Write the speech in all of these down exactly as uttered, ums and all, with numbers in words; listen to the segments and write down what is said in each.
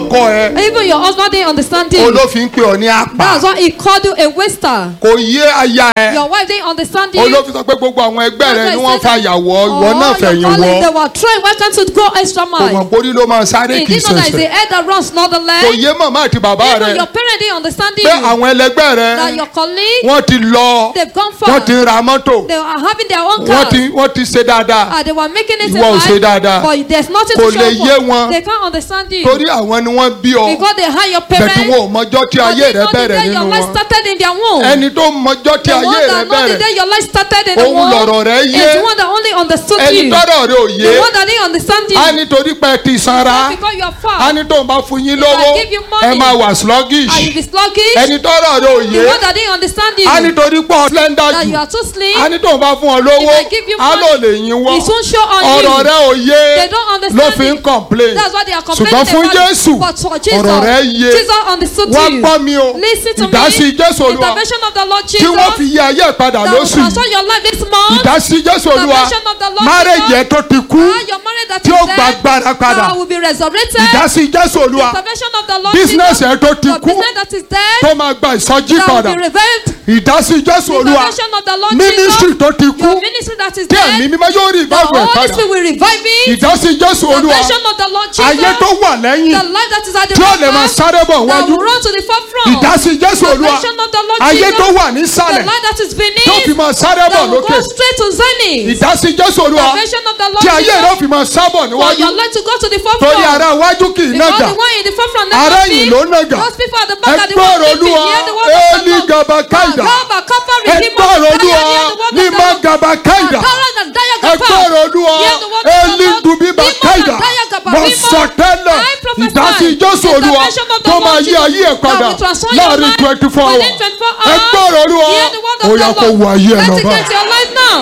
ọkọ ẹ. Even your husband didn't understand it. Olófin pè ọ́ ní apá. That's why he called you a waster. Kò yé aya ẹ. Your wife didn't understand you. Olófin sọ pé gbogbo àwọn ẹgbẹ́ rẹ ni wọ́n fa yàwọ̀ ìwọ náà Oh, fẹ̀yìn your colleagues, they wọ́. were trying. Why can't you go extra Kò mile? mọ̀ pórí ló máa sáré He kì í didn't know that it's the ṣẹ̀ṣẹ̀. head that runs, not the Kò leg. yé màmá àti bàbá Even rẹ. your parents didn't understand you. Pé àwọn ẹlẹgbẹ́ rẹ That your colleague, wọ́n ti lọ. they've gone Wọ́n far. ti ra mọ́tò. They are having their own Wọ́n cars. ti wọ́n ti ṣe dáadáa. Uh, they were making it in Ìwọ ò ṣe life, dáadáa. but there's nothing Kò to lè show yé for. wọn. They can't understand you. Torí àwọn ni wọ́n bí ọ. Because they had your Bẹ̀tù parents. wọn ò mọjọ́ tí But ayé they rẹ know the bẹ̀rẹ̀ day your nínú life wọn. started in their womb. Ẹni tó mọjọ́ tí The ayé one rẹ that know the bẹ̀rẹ̀. day your life started in the Òun womb lọ̀rọ̀ rẹ is yé. the one that only understood Ẹni you. tọ́rọ̀ rẹ ò The yé. one that didn't understand you. A ní torí pé ti sanra. Because you are far. A ní tó ń bá fún yín If I lówó. give you money, Ẹ máa wà sluggish. And you be sluggish. Ẹni tọ́rọ̀ rẹ ò The yé. one that didn't understand you. A ní torí pọ̀ slender That you jù. are too slim. A ní tó ń bá fún ọ lówó. If I give you A lò money, lè yín wọ́. it won't show on Ọ̀rọ̀ you. rẹ ò yé. They don't understand Ló fi ń it. complain. That's why they are complaining Ṣùgbọ́n fún about it. Jésù, But for Jesus, ọ̀rọ̀ rẹ yé. Jesus understood Wá you. gbọ́ mi o. Listen to Ìdásí me. Jésù Olúwa. Intervention of the Lord Tí Jesus. wọ́n fi yí ayé ẹ̀ padà That will lóṣù transform yìí. your life this month. Ìdásí Jésù Olúwa. Intervention of the Lord Márèjì ẹ̀ Jesus. tó ti kú. Ah, your marriage that Tí is ó gba dead. agbára padà. That will be resurrected. Ìdásí Jésù Olúwa. Intervention of the Lord Business Jesus. ẹ̀ tó ti Your kú. business that is dead. Tó máa gba ìsọjí That will padà. be revived. Ìdásí Jésù Olúwa. Intervention of the Lord Ministry Jesus. tó ti kú. Your ministry that is Tí ẹ̀mí dead. mímọ́ yóò rí The ìbáwọ̀ ẹ̀ Holy padà. Spirit will revive it. Ìdásí Jésù Olúwa. Intervention of the Lord Jesus. Ayé tó wà lẹ́yìn. The life that is at the Tí ó lè máa forefront. sáré bọ̀ That wájú. will run to the forefront. Ìdásí Jésù Olúwa. Intervention of the Lord Ayé Jesus. tó wà The nísàlẹ̀. life that is Tó fi beneath. máa sáré bọ̀ That will lókè. go straight to zenith. Ìdásí Jésù Olúwa. Intervention of the Lord Tí ayé rẹ̀ ó Jesus. fi máa sábọ̀ For níwájú. your life to go to the Torí forefront. ará iwájú kì í Because nàgà. the one in the forefront Ará never ẹ̀yìn speak. ló nàgà. Those people at the back are the Ẹgbọ́n ones speaking. Olúwa. Hear the word of the Eli Lord. gaba kaida. Gaba kapa redeemer. Ẹgbọ́n Olúwa. Hear the word of Ní the má Lord. gaba kaida. Adara na daya gaba. Ẹgbọ́n Olúwa. Hear the word of the Eli Lord. dubi ba Demon kaida. na daya gaba. Mo Demon. sọ tẹ́lẹ̀. I prophesy. Ìdásí Jésù Olúwa. Intervention of the Tó Lord máa yí Jesus. ayé ẹ̀ padà. That will transform your Láàrin life twenty four within hours. twenty-four hours. Ẹgbọ́n Olúwa. Hear the word of Ó the yá kó Lord. wo ayé ẹ̀ Let's lọ get báyìí. your life now.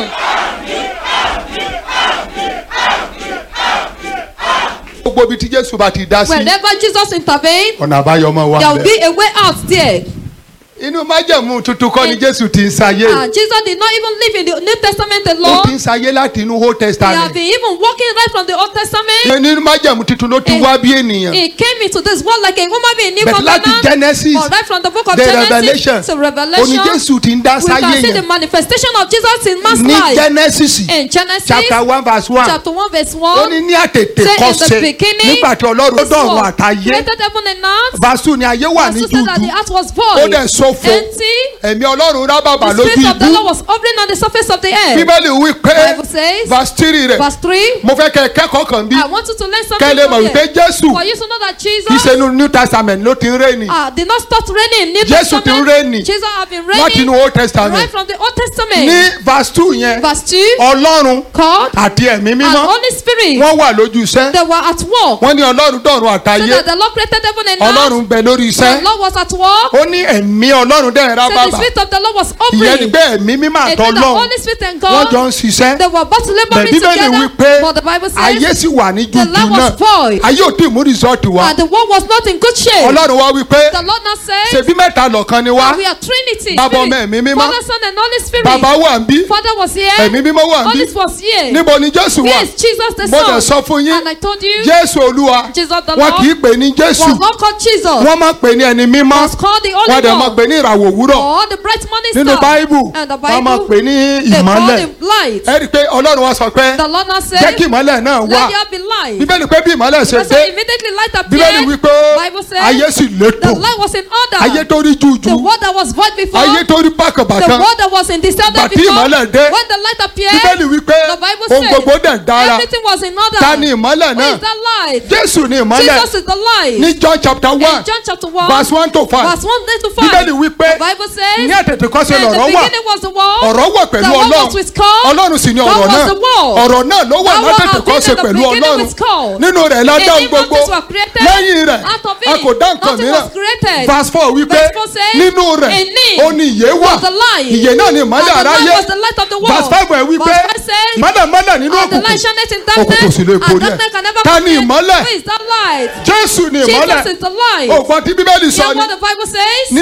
Gbogbo ibi tí Jésù bá ti dá sí. Whenever Jesus intervened, Ọ̀nà àbáyọ máa wà there will bẹ́ẹ̀. be a way out there. Inú májẹ̀mú tuntun kọ́ ni And- Jésù ti ń sayé. Ah, Jesus did not even live in the New Testament Ó ti alone. ń sayé láti inú Old He had Testament. been even walking right from the Old Testament. Nínú májẹ̀mú tuntun ló ti And wá bí ènìyàn. He came into this world like a woman being new But láti covenant. Genesis, Or right from the book of the Genesis Revelation, to Ó ní Revelation. Jésù ti ń dá We sáyé can see the yẹn. manifestation of Jesus in man's Ní life. Genesis In Genesis chapter one verse one. chapter one verse Ó one. ní ní àtètè Say in the kọ́ṣe beginning, nígbà tí Ọlọ́run this dọ̀run world àtayé. created heaven and earth. Verse two ni ayé wà ní Also said that the dúdú. earth was Ó void, dẹ̀ ṣófo. empty. Ẹ̀mí Ọlọ́run rá bàbà The lójú spirit of the ibú. Lord was hovering on the surface of the earth. Bíbélì wí pé Bible says, verse three rẹ̀. verse three. Mo fẹ́ kẹ́ ẹ kẹ́kọ̀ọ́ kan bí. I want you to learn Kẹ́ ẹ something lè mọ̀ from wípé here. Jésù For you to know that kì í Jesus ṣe inú New Testament ló ti ń rẹ́ni. uh, did not start reigning in New Jésù ti ń Testament. rẹ́ni Jesus have been láti reigning inú Old right Testament. from the Old Testament. Ní verse two yẹn, Verse two. Ọlọ́run God àti ẹ̀mí and mímọ́ Holy Spirit, wọ́n wà lójú iṣẹ́. they were at work. Wọ́n ní Ọlọ́run dọ̀run So àtayé. that the Lord created heaven and earth. Ọlọ́run bẹ lórí The iṣẹ́. Lord was at work. Ó ní ẹ̀mí Ọlọ́run dẹ̀ rá So the bàbà. spirit of the Lord was Ìyẹn ni hovering. pé ẹ̀mí mímọ́ It meant that àtọ́lọ́run Holy Spirit and wọ́n jọ God, ń ṣiṣẹ́. they were both laboring Bíbélì together. wí pé But the Bible ayé says, sì wà ní the jújù land was náà. void. Ayé ò tí ì mú rìsọ́ọ̀tì wá. And the world was not in good shape. Ọlọ́run wá wí pé The Lord now says, ṣebí mẹ́ta lọ́kan ni wá. that we are Trinity. Bàbá, Spirit. ọmọ, ẹ̀mí mímọ́. Father, Son, and Holy Spirit. Bàbá wà ń bí. Father was here. Ẹ̀mí mímọ́ wà ń bí. Holy Spirit was here. Níbo ni Jésù wà? Yes, Jesus the Mo dẹ̀ Son. sọ fún yín. And I told you, Jésù Olúwa. Jesus the Wọ́n kì í Lord pè ní Jésù. was not called Jesus. Wọ́n máa pè ní ẹni mímọ́. Was called the Wọ́n Holy dẹ̀ máa One. pè ní ìràwọ̀ òwúrọ̀. Or the bright morning Nínú star. Báíbù, And the wọ́n máa Bible, pè ní they call ìmọ́lẹ̀. him light. Ẹ rí i pé Ọlọ́run wá sọ pé The Lord now jẹ́ said, kí ìmọ́lẹ̀ náà wá. let there be light. Bíbélì pé bí ìmọ́lẹ̀ ṣe Because dé. immediately light Bíbélì appeared. wí pé Bible says, ayé sì létò. the light was in order. Ayé tó rí The jújù. word that was void before. Ayé tó rí The bákàbàkà. word that was in disorder Bàtí before. ìmọ́lẹ̀ dé. When the light appeared, Bíbélì wí pé the Bible ohun says, gbogbo dẹ̀ dára. everything was in order. Ta ni ìmọ́lẹ̀ Who náà? is that light? Jésù ni ìmọ́lẹ̀. Jesus is the light. Ní John chapter In one John chapter one, verse one to five. verse one to five, Bíbélì wí pé the Bible says, ní àtètè kọ́ sí in the lọ̀rọ̀ wà. beginning was the word, Ọ̀rọ̀ wà pẹ̀lú the word Ọlọ́run. was with God, Ọlọ́run sì ni God ọ̀rọ̀ was náà. the word. Ọ̀rọ̀ náà ló wà That word látètè was kọ́ in sí the pẹ̀lú beginning Ọlọ́run. with God. Nínú rẹ̀ la In dá him gbogbo. nothing was created. Lẹ́yìn rẹ̀ Out of it, a kò dá nǹkan nothing mìíràn. was created. Verse four wí pé Verse four says, nínú rẹ̀ in him ó ní ìyè wà. was the light. Ìyè náà ni ìmọ́lẹ̀ And the light aráyé. was the light of the world. Verse five ẹ̀ wí pé Verse five says, ìmọ́lẹ̀ mọ́lẹ̀ nínú and the light òkùnkùn. shineth in Òkùnkùn darkness, sì lè and borí ẹ̀. darkness can never Ta ni comprehend. ìmọ́lẹ̀? Who is that light? Jésù ni Jesus ìmọ́lẹ̀. is the light. Ògbọ́n tí Bíbélì sọ Hear ni what the Bible says? ní John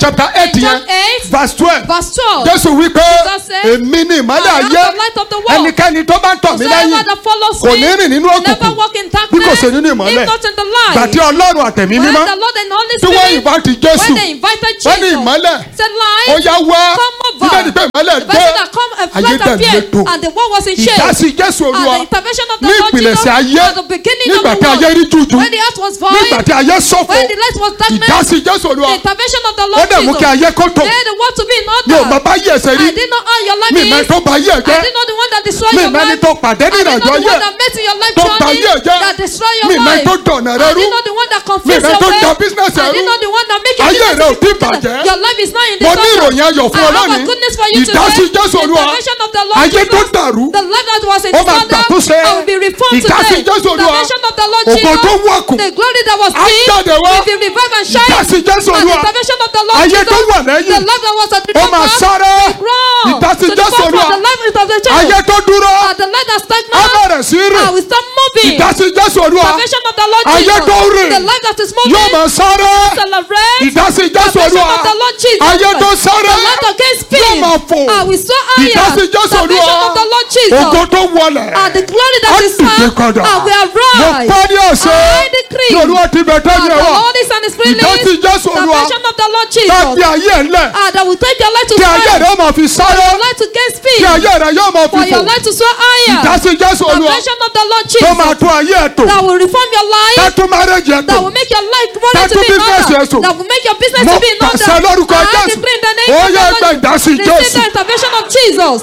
chapter eight In John yẹn eight, verse twelve verse twelve. Jésù wí pé Jesus said, èmi ni ìmọ́lẹ̀ I am ayé the light of the world. ẹnikẹ́ni tó bá ń tọ̀ mí Whosoever lẹ́yìn that follows kò me ní rìn nínú will never òkùnkùn walk in bí kò darkness, ṣe nínú ìmọ́lẹ̀ if not in the light. gbàtí Ọlọ́run àtẹ̀mí When mímọ́ the Lord and Holy tí wọ́n Spirit, ìbá ti Jésù when they invited wọ́n ní Jesus, ìmọ́lẹ̀ said light, ó yá wá come over. níbẹ̀ ni pé ìmọ́lẹ̀ The dé person that come and ayé flight dẹ̀ appeared, létò and the world was in shame. ìdásí Jésù And Olúwa the intervention of the ní Lord Jesus ìpìlẹ̀ṣẹ̀ ayé at the beginning of nígbà the tí ayé rí world, jújú when the earth was void, nígbà tí ayé ṣófo when the light was darkness, ìdásí Jésù Olúwa the intervention of the ó Lord dẹ̀ mú Jesus kí ayé kó tò made the world to be in mi ò mọ order. bá yí ẹsẹ̀ rí I did not know your life mi is. ìmọ̀ tó bá yí ẹ̀ I jẹ́ did not the one that destroyed mi your ìmọ̀ ẹni life. tó pàdé I nínú did àjọ not the ayé one that met in your life tó bà journey yí ẹ̀ jẹ́ that destroyed mi your ìmọ̀ ẹni life. tó dọ̀nà rẹ I rú did not the one that mi confused ìmọ̀ ẹni your tó way. da business ẹ̀ I rú did not the one that make your ayé business rẹ ò to tí be better. bàjẹ́ Your life is not in mo ní disorder. ìròyìn ayọ̀ fún I ọ have a lónìí goodness for you ìdásí today. Jésù The Olúwa intervention of the Lord ayé tó Jesus, dàrú the life that was in ó máa disorder, gbàtúnṣe I will be reformed ìdásí today. Jésù The Olúwa intervention of the Lord ògo tó Jesus, wọ̀kùn the glory that was á seen, jáde wá will be revived and shine. ìdásí Jésù And the Olúwa intervention of the Lord ayé Jesus, tó wà the lẹ́yìn life that was at the ó máa front, sáré grow ìdásí to the Jésù forefront, Olúwa the life of the church, ayé tó dúró and the light that á stagnant, bẹ̀rẹ̀ sí I rìn will start moving. ìdásí Jésù Olúwa Intervention of the Lord ayé Jesus, tó rìn the life that is yóò moving, máa sáré celebrate. ìdásí Jésù Intervention Olúwa of the Lord Jesus, ayé tó the sáré light that gains yóò speed, máa fò I will soar higher. ìdásí Jésù Olúwa Intervention of the Lord Jesus, ògo tó wọlẹ̀ and the glory á that is dìde found, padà I will mo arise. pẹ́ ní ọ̀sẹ̀ I decree ní Olúwa ti bẹ̀ that tẹ́lẹ̀ the wá Lord is and his release, ìdásí Jésù Olúwa intervention of the Lord ká Jesus, fi ayé ẹ̀ lẹ̀ and that will take your life to kí ayé fire, rẹ̀ ó máa fi for sáré your life to gain speed, kí ayé rẹ̀ yóò máa fi for fò your life to soar higher. ìdásí Jésù Olúwa Intervention of the Lord tó máa Jesus, tún ayé ẹ̀ tò that will reform your life, ká tún márẹ́jì ẹ̀ tò that will make your life That running to will be in business order, yes, oh. that will make your business mo to be in order. pàṣẹ lórúkọ I Jésù decree in the name ó of yẹ the ẹgbẹ́ Lord, ìdásí receive Jésù. the intervention of Jesus.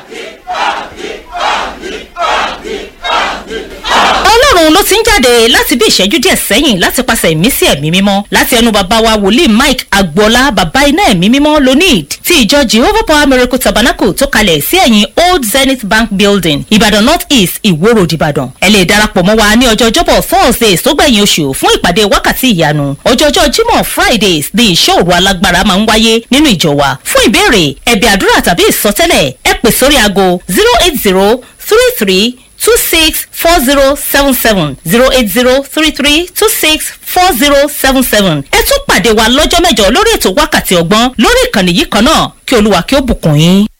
Ọlọ́run ló ti ń jáde láti bí ìṣẹ́jú díẹ̀ sẹ́yìn láti pàṣẹ ìmísí ẹ̀mí mímọ́ láti ẹnu bàbá wa wòlíì Mike Agboola bàbá iná ẹ̀mí mímọ́ lonid ti ìjọ Jehovah Power Miracle Tabernacle tó kalẹ̀ sí ẹ̀yìn Old Zenith Bank Building Ìbàdàn North East Ìwó Road Ìbàdàn. Ẹ lè darapọ̀ mọ́ wa ní ọjọ́ Ọjọ́bọ̀ Thursdays tó gbẹ̀yìn oṣù fún ìpàdé wákàtí ìyanu. Ọjọ́jọ́ Jímọ̀ Fridays ni ìṣọ́ òru alágbára máa ń wáyé nínú ìjọ wa. Fún ìbéèrè ẹ̀bẹ̀ àdúrà tàbí ìsọtẹ́lẹ̀ ẹ pè sórí aago zero eight zero three three two six four zero seven seven zero eight zero three three two six four zero seven seven. Ẹ tún pàdé wa lọ́jọ́ mẹ́jọ lórí ètò wákàtí ọgbọ́n lórí ìkànnì yìí kan náà kí Olúwa kí ó bùkún yín.